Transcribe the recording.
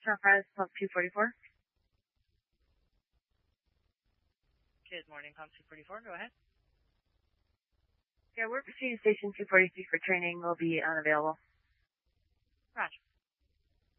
Sunrise Pump 244. Good morning, Pump 244. Go ahead. Yeah, we're proceeding Station 243 for training. We'll be unavailable. Roger.